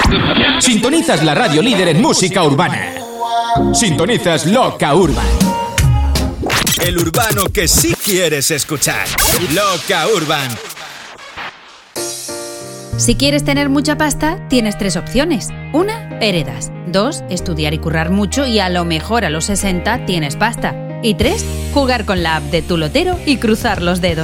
Sintonizas la radio líder en música urbana. Sintonizas Loca Urban. El urbano que sí quieres escuchar. Loca Urban. Si quieres tener mucha pasta, tienes 3 opciones. 1, heredas. 2, estudiar y currar mucho y a lo mejor a los 60 tienes pasta. Y 3, jugar con la app de Tu Lotero y cruzar los dedos.